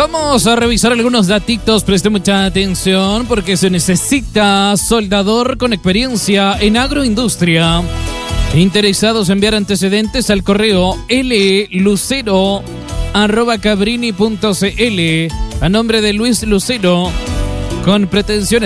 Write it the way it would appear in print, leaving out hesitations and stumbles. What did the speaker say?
Vamos a revisar algunos datitos, preste mucha atención porque se necesita soldador con experiencia en agroindustria. Interesados en enviar antecedentes al correo lucero@cabrini.cl a nombre de Luis Lucero con pretensiones